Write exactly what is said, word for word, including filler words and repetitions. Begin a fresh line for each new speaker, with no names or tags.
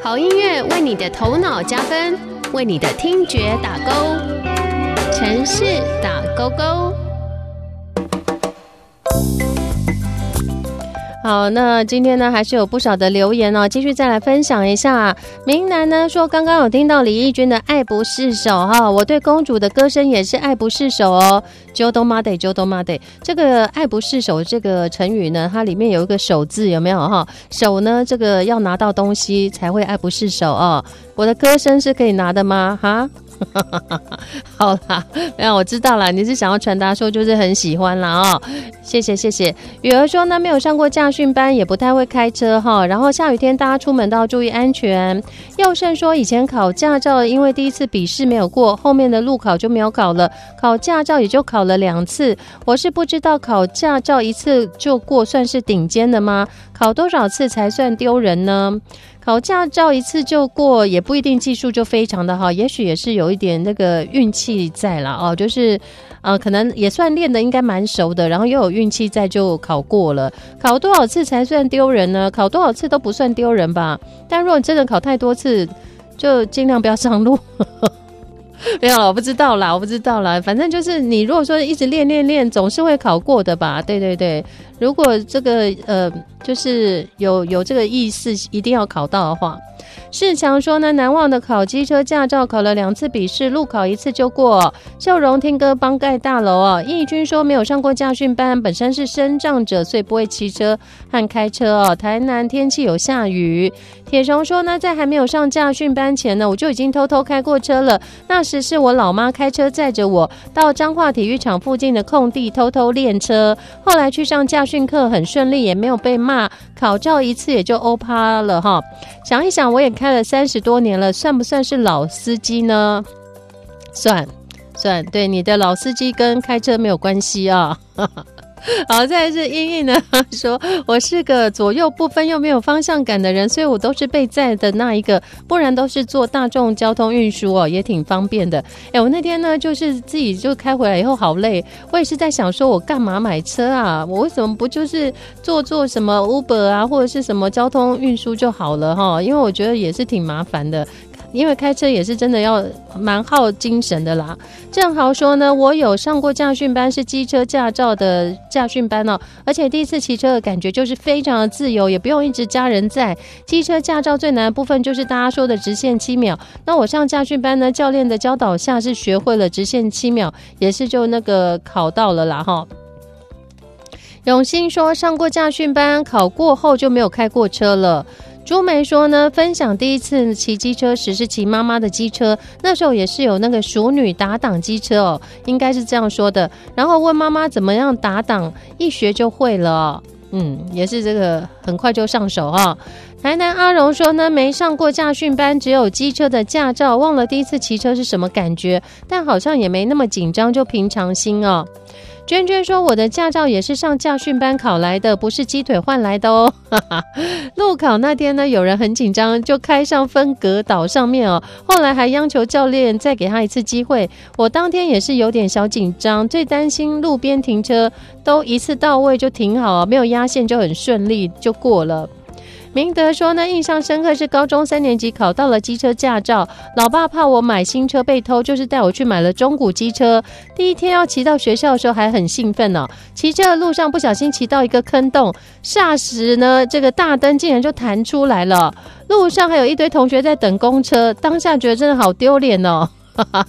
好音乐为你的头脑加分，为你的听觉打勾。城市打勾勾。好，那今天呢还是有不少的留言哦，继续再来分享一下。明南呢说，刚刚有听到李翊君的爱不释手哈，我对公主的歌声也是爱不释手哦。Jodomade Jodomade， 这个爱不释手这个成语呢，它里面有一个手字，有没有哈？手呢这个要拿到东西才会爱不释手哦。我的歌声是可以拿的吗？哈？好啦，没有，我知道了，你是想要传达说就是很喜欢啦哦，谢谢谢谢。雨儿说呢，没有上过驾训班，也不太会开车哈，然后下雨天大家出门都要注意安全。佑胜说，以前考驾照因为第一次笔试没有过，后面的路考就没有考了，考驾照也就考了两次。我是不知道考驾照一次就过算是顶尖的吗？考多少次才算丢人呢？考驾照一次就过也不一定技术就非常的好，也许也是有一点那个运气在啦哦，就是呃可能也算练的应该蛮熟的，然后又有运气在就考过了。考多少次才算丢人呢？考多少次都不算丢人吧，但如果真的考太多次就尽量不要上路。没有了，我不知道啦，我不知道啦。反正就是你如果说一直练练练，总是会考过的吧？对对对，如果这个呃，就是有有这个意识，一定要考到的话。世强说呢，难忘的考机车驾照，考了两次笔试，路考一次就过。秀荣听歌帮盖大楼哦。义军说没有上过驾训班，本身是身障者，所以不会骑车和开车哦。台南天气有下雨。铁雄说呢，在还没有上驾训班前呢，我就已经偷偷开过车了。那时是我老妈开车载着我到彰化体育场附近的空地偷偷练车，后来去上驾训课很顺利，也没有被骂，考照一次也就欧趴了哈。想一想，我也开了三十多年了，算不算是老司机呢？算算，对，你的老司机跟开车没有关系啊。好，再来是英英呢说，我是个左右不分又没有方向感的人，所以我都是被载的那一个，不然都是坐大众交通运输哦，也挺方便的。哎，我那天呢就是自己就开回来以后好累，我也是在想说我干嘛买车啊，我为什么不就是做做什么 Uber 啊或者是什么交通运输就好了哈，因为我觉得也是挺麻烦的，因为开车也是真的要蛮耗精神的啦。正豪说呢，我有上过驾训班，是机车驾照的驾训班哦，而且第一次骑车的感觉就是非常的自由，也不用一直加人载。机车驾照最难的部分就是大家说的直线七秒，那我上驾训班呢，教练的教导下是学会了直线七秒，也是就那个考到了啦哈。永兴说，上过驾训班，考过后就没有开过车了。朱梅说呢，分享第一次骑机车时是骑妈妈的机车，那时候也是有那个熟女打档机车哦，应该是这样说的。然后问妈妈怎么样打档，一学就会了哦。嗯，也是这个很快就上手哈、哦。台南阿荣说呢，没上过驾训班，只有机车的驾照，忘了第一次骑车是什么感觉，但好像也没那么紧张，就平常心哦。娟娟说，我的驾照也是上驾训班考来的，不是鸡腿换来的哦。路考那天呢，有人很紧张，就开上分隔岛上面哦，后来还央求教练再给他一次机会。我当天也是有点小紧张，最担心路边停车都一次到位就停好，没有压线就很顺利就过了。明德说呢，印象深刻是高中三年级考到了机车驾照，老爸怕我买新车被偷，就是带我去买了中古机车。第一天要骑到学校的时候还很兴奋哦，骑车的路上不小心骑到一个坑洞，霎时呢这个大灯竟然就弹出来了，路上还有一堆同学在等公车，当下觉得真的好丢脸哦。